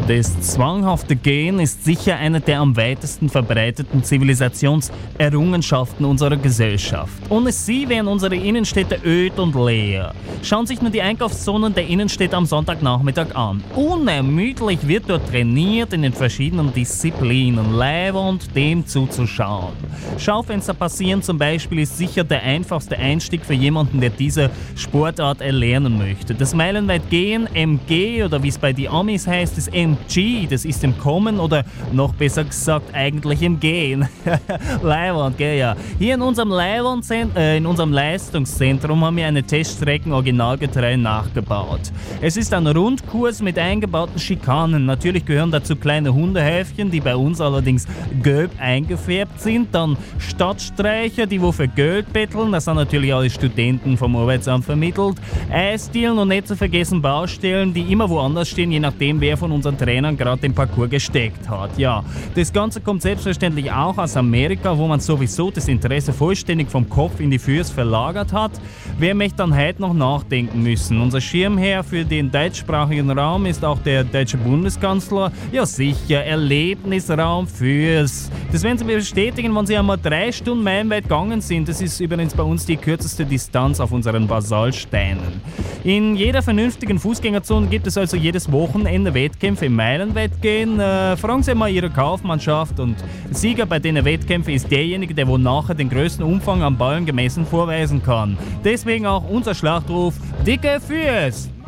Das zwanghafte Gehen ist sicher eine der am weitesten verbreiteten Zivilisationserrungenschaften unserer Gesellschaft. Ohne sie wären unsere Innenstädte öd und leer. Schauen sich nur die Einkaufszonen der Innenstädte am Sonntagnachmittag an. Unermüdlich wird dort trainiert in den verschiedenen Disziplinen. Leiwand, dem zuzuschauen. Schaufenster passieren zum Beispiel ist sicher der einfachste Einstieg für jemanden, der diese Sportart erlernen möchte. Das Meilenweitgehen, MG oder wie es bei den Amis heißt, das MG, das ist im Kommen oder noch besser gesagt eigentlich im Gehen. Leiwand, gell, ja. Hier in unserem in unserem Leistungszentrum haben wir eine Teststrecke originalgetreu nachgebaut. Es ist ein Rundkurs mit eingebauten Schikanen. Natürlich gehören dazu kleine Hundehäufchen, die bei uns allerdings gelb eingefärbt sind. Dann Stadtstreicher, die wo für Geld betteln. Das sind natürlich alle Studenten vom Arbeitsamt vermittelt. Eisdielen und nicht zu vergessen Baustellen, die immer woanders stehen, je nachdem wer von unseren Trainern gerade den Parcours gesteckt hat. Ja, das Ganze kommt selbstverständlich auch aus Amerika, wo man sowieso das Interesse vollständig vom Kopf in die Füße verlagert hat. Wer möchte dann heute noch nachdenken müssen? Unser Schirmherr für den deutschsprachigen Raum ist auch der deutsche Bundeskanzler. Ja sicher, Erlebnisraum fürs. Das werden Sie bestätigen, wenn Sie einmal 3 Stunden meilenweit gegangen sind. Das ist übrigens bei uns die kürzeste Distanz auf unseren Basaltsteinen. In jeder vernünftigen Fußgängerzone gibt es also jedes Wochenende Wettkämpfe im Meilenweitgehen. Fragen Sie mal Ihre Kaufmannschaft und Sieger bei den Wettkämpfen ist derjenige, der wo nachher den größten Umfang an Ballen gemessen vorweisen kann. Deswegen auch unser Schlachtruf: Dicke Füße!